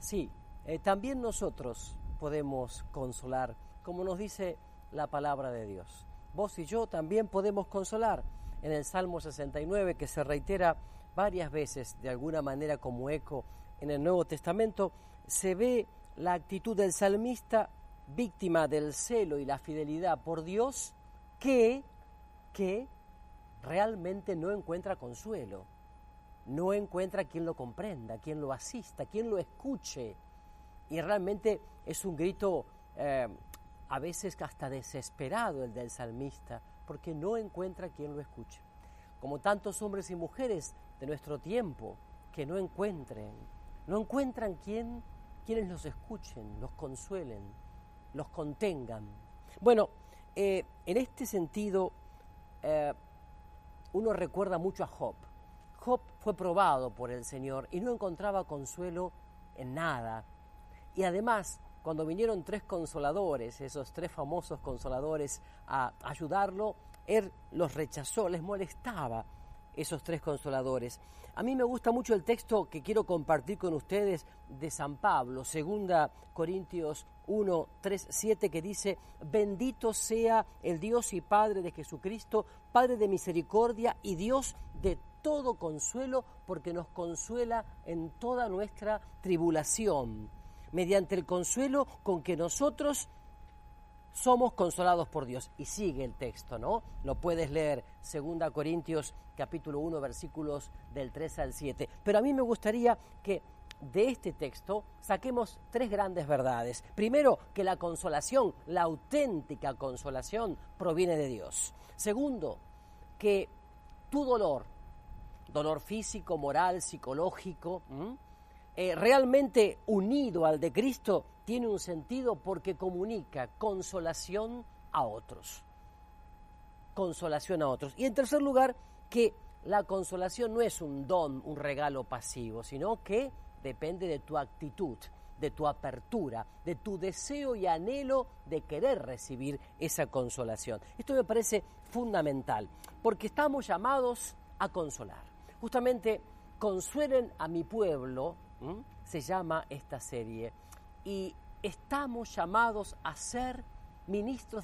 Sí, también nosotros podemos consolar, como nos dice la palabra de Dios. Vos y yo también podemos consolar. En el Salmo 69, que se reitera varias veces de alguna manera como eco en el Nuevo Testamento, se ve la actitud del salmista víctima del celo y la fidelidad por Dios que realmente no encuentra consuelo, no encuentra quien lo comprenda, quien lo asista, quien lo escuche. Y realmente es un grito a veces hasta desesperado el del salmista, porque no encuentra quien lo escuche. Como tantos hombres y mujeres de nuestro tiempo que no encuentran quienes los escuchen, los consuelen, los contengan. Bueno, en este sentido, uno recuerda mucho a Job. Job fue probado por el Señor y no encontraba consuelo en nada. Y además, cuando vinieron 3 consoladores, esos 3 famosos consoladores, a ayudarlo, él los rechazó, les molestaba esos 3 consoladores. A mí me gusta mucho el texto que quiero compartir con ustedes de San Pablo, 2 Corintios 1, 3, 7, que dice: bendito sea el Dios y Padre de Jesucristo, Padre de misericordia y Dios de todo consuelo, porque nos consuela en toda nuestra tribulación, mediante el consuelo con que nosotros somos consolados por Dios. Y sigue el texto, ¿no? Lo puedes leer, 2 Corintios capítulo 1, versículos del 3 al 7. Pero a mí me gustaría que de este texto saquemos 3 grandes verdades. Primero, que la consolación, la auténtica consolación, proviene de Dios. Segundo, que tu dolor físico, moral, psicológico, realmente unido al de Cristo, tiene un sentido porque comunica consolación a otros. Consolación a otros. Y en tercer lugar, que la consolación no es un don, un regalo pasivo, sino que depende de tu actitud, de tu apertura, de tu deseo y anhelo de querer recibir esa consolación. Esto me parece fundamental, porque estamos llamados a consolar. Justamente, Consuelen a mi pueblo, se llama esta serie, y estamos llamados a ser ministros